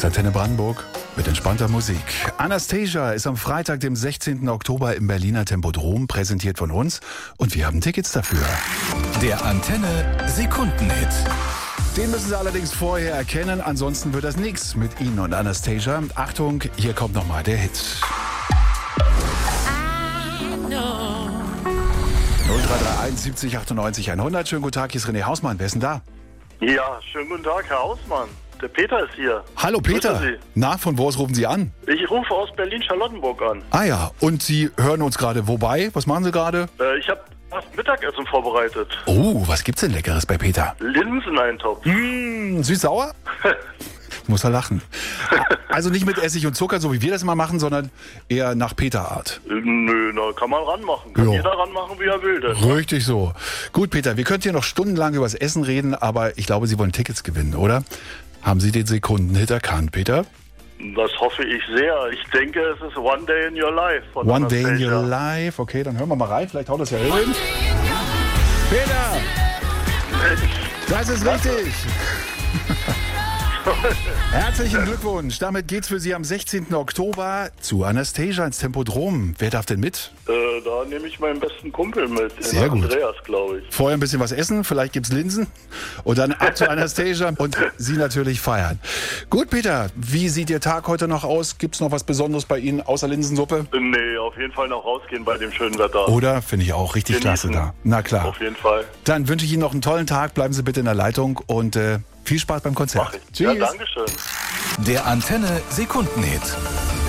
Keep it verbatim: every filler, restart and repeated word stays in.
ist Antenne Brandenburg mit entspannter Musik. Anastasia ist am Freitag, dem sechzehnten Oktober im Berliner Tempodrom, präsentiert von uns. Und wir haben Tickets dafür. Der Antenne Sekundenhit. Den müssen Sie allerdings vorher erkennen, ansonsten wird das nichts mit Ihnen und Anastasia. Achtung, hier kommt nochmal der Hit. null drei drei eins siebzig achtundneunzig hundert. Schönen guten Tag, hier ist René Hausmann. Wer ist denn da? Ja, schönen guten Tag, Herr Hausmann. Der Peter ist hier. Hallo Peter. Grüße Sie. Na, von wo aus rufen Sie an? Ich rufe aus Berlin-Charlottenburg an. Ah ja, und Sie hören uns gerade wobei? Was machen Sie gerade? Äh, ich habe fast Mittagessen vorbereitet. Oh, was gibt's denn Leckeres bei Peter? Linseneintopf. Mmh, süß-sauer? Muss er lachen. Also nicht mit Essig und Zucker, so wie wir das immer machen, sondern eher nach Peter-Art. Äh, Nö, da kann man ranmachen. Kann Jo. jeder ranmachen, wie er will. Denn. Richtig so. Gut, Peter, wir könnten hier noch stundenlang über das Essen reden, aber ich glaube, Sie wollen Tickets gewinnen, oder? Haben Sie den Sekundenhit erkannt, Peter? Das hoffe ich sehr. Ich denke, es ist One Day in Your Life von One Day in Anastasia. Your Life. Okay, dann hören wir mal rein. Vielleicht haut das ja hin. Peter! Das ist richtig! Herzlichen Glückwunsch. Damit geht's für Sie am sechzehnten Oktober zu Anastasia ins Tempodrom. Wer darf denn mit? Äh, da nehme ich meinen besten Kumpel mit. Den Sehr gut. Andreas, glaube ich. Vorher ein bisschen was essen, vielleicht gibt's Linsen und dann ab zu Anastasia und Sie natürlich feiern. Gut, Peter, wie sieht Ihr Tag heute noch aus? Gibt's noch was Besonderes bei Ihnen außer Linsensuppe? Äh, Nee, auf jeden Fall noch rausgehen bei dem schönen Wetter. Oder? Finde ich auch richtig Genießen. klasse da. Na klar. Auf jeden Fall. Dann wünsche ich Ihnen noch einen tollen Tag. Bleiben Sie bitte in der Leitung und äh, viel Spaß beim Konzert. Mach ich. Ja, danke schön. Der Antenne Sekundenhit.